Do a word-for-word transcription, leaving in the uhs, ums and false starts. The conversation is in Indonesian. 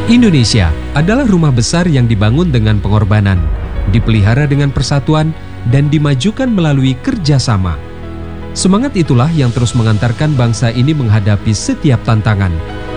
Indonesia adalah rumah besar yang dibangun dengan pengorbanan, dipelihara dengan persatuan, dan dimajukan melalui kerjasama. Semangat itulah yang terus mengantarkan bangsa ini menghadapi setiap tantangan,